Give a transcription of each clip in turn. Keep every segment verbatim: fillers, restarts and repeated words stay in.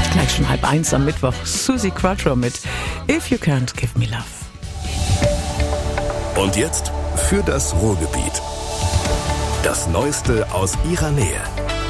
Gleich schon halb eins am Mittwoch. Suzi Quatro mit If You Can't Give Me Love. Und jetzt für das Ruhrgebiet. Das Neueste aus ihrer Nähe.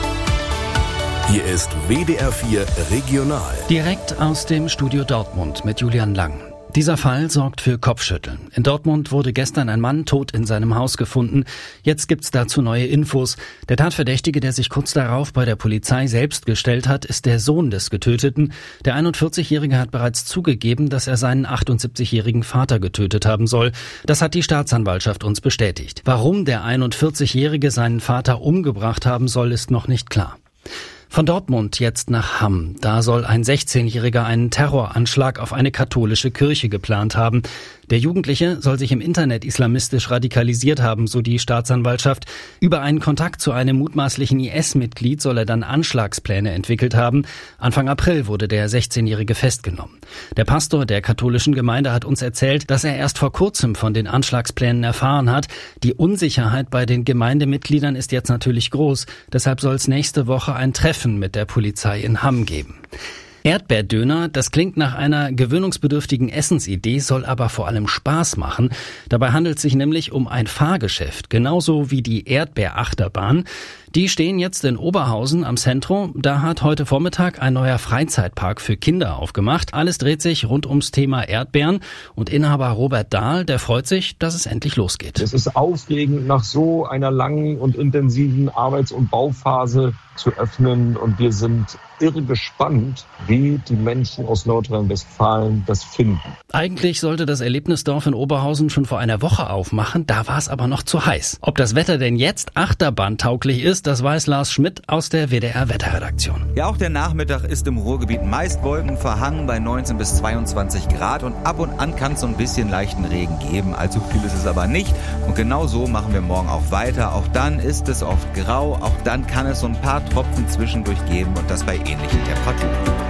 Hier ist W D R vier Regional. Direkt aus dem Studio Dortmund mit Julian Lang. Dieser Fall sorgt für Kopfschütteln. In Dortmund wurde gestern ein Mann tot in seinem Haus gefunden. Jetzt gibt's dazu neue Infos. Der Tatverdächtige, der sich kurz darauf bei der Polizei selbst gestellt hat, ist der Sohn des Getöteten. Der einundvierzigjährige hat bereits zugegeben, dass er seinen achtundsiebzigjährigen Vater getötet haben soll. Das hat die Staatsanwaltschaft uns bestätigt. Warum der einundvierzigjährige seinen Vater umgebracht haben soll, ist noch nicht klar. Von Dortmund jetzt nach Hamm. Da soll ein sechzehnjähriger einen Terroranschlag auf eine katholische Kirche geplant haben. Der Jugendliche soll sich im Internet islamistisch radikalisiert haben, so die Staatsanwaltschaft. Über einen Kontakt zu einem mutmaßlichen I S-Mitglied soll er dann Anschlagspläne entwickelt haben. Anfang April wurde der sechzehnjährige festgenommen. Der Pastor der katholischen Gemeinde hat uns erzählt, dass er erst vor kurzem von den Anschlagsplänen erfahren hat. Die Unsicherheit bei den Gemeindemitgliedern ist jetzt natürlich groß. Deshalb soll es nächste Woche ein Treffen mit der Polizei in Hamm geben. Erdbeerdöner, das klingt nach einer gewöhnungsbedürftigen Essensidee, soll aber vor allem Spaß machen. Dabei handelt es sich nämlich um ein Fahrgeschäft, genauso wie die Erdbeerachterbahn. Die stehen jetzt in Oberhausen am Centro. Da hat heute Vormittag ein neuer Freizeitpark für Kinder aufgemacht. Alles dreht sich rund ums Thema Erdbeeren. Und Inhaber Robert Dahl, der freut sich, dass es endlich losgeht. Es ist aufregend, nach so einer langen und intensiven Arbeits- und Bauphase zu öffnen. Und wir sind irre gespannt, wie die Menschen aus Nordrhein-Westfalen das finden. Eigentlich sollte das Erlebnisdorf in Oberhausen schon vor einer Woche aufmachen. Da war es aber noch zu heiß. Ob das Wetter denn jetzt achterbahntauglich ist, das weiß Lars Schmidt aus der W D R-Wetterredaktion. Ja, auch der Nachmittag ist im Ruhrgebiet meist wolkenverhangen bei neunzehn bis zweiundzwanzig Grad und ab und an kann es so ein bisschen leichten Regen geben. Allzu viel ist es aber nicht und genau so machen wir morgen auch weiter. Auch dann ist es oft grau, auch dann kann es so ein paar Tropfen zwischendurch geben und das bei ähnlichen Temperaturen.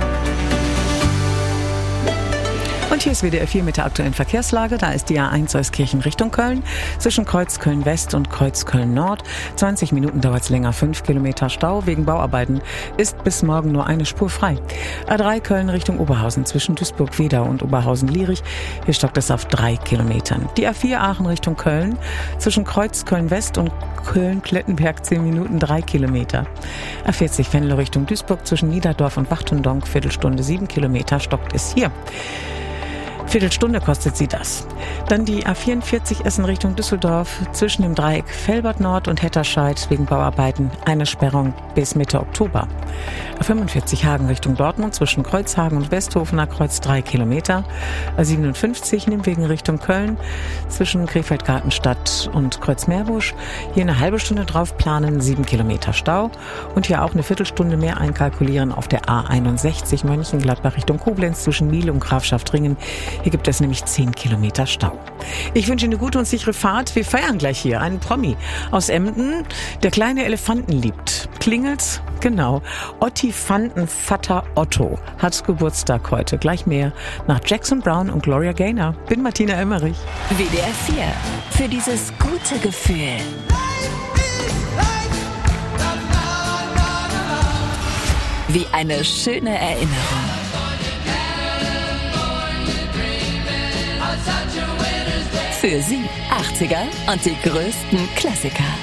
Und hier ist W D R vier mit der aktuellen Verkehrslage. Da ist die A eins Euskirchen Richtung Köln. Zwischen Kreuz Köln West und Kreuz Köln Nord. zwanzig Minuten dauert es länger. fünf Kilometer Stau. Wegen Bauarbeiten ist bis morgen nur eine Spur frei. A drei Köln Richtung Oberhausen. Zwischen Duisburg-Wedau und Oberhausen-Lierich. Hier stockt es auf drei Kilometern. Die A vier Aachen Richtung Köln. Zwischen Kreuz Köln West und Köln-Plettenberg zehn Minuten, drei Kilometer. A vierzig Venlo Richtung Duisburg. Zwischen Niederdorf und Wachtendonk. Viertelstunde, sieben Kilometer stockt es hier. Viertelstunde kostet sie das. Dann die A vierundvierzig Essen Richtung Düsseldorf zwischen dem Dreieck Velbert Nord und Hetterscheid wegen Bauarbeiten eine Sperrung bis Mitte Oktober. A fünfundvierzig Hagen Richtung Dortmund zwischen Kreuzhagen und Westhofener Kreuz drei Kilometer. A siebenundfünfzig Nimwegen Richtung Köln zwischen Krefeld-Gartenstadt und Kreuz-Meerbusch. Hier eine halbe Stunde drauf planen, sieben Kilometer Stau. Und hier auch eine Viertelstunde mehr einkalkulieren auf der A einundsechzig Mönchengladbach Richtung Koblenz zwischen Miele und Grafschaft-Ringen. Hier gibt es nämlich zehn Kilometer Stau. Ich wünsche Ihnen eine gute und sichere Fahrt. Wir feiern gleich hier einen Promi aus Emden, der kleine Elefanten liebt. Klingelt's? Genau. Ottifantenvater Otto hat Geburtstag heute. Gleich mehr nach Jackson Brown und Gloria Gaynor. Bin Martina Emmerich. W D R vier. Für dieses gute Gefühl. Wie eine schöne Erinnerung. Für Sie achtziger und die größten Klassiker.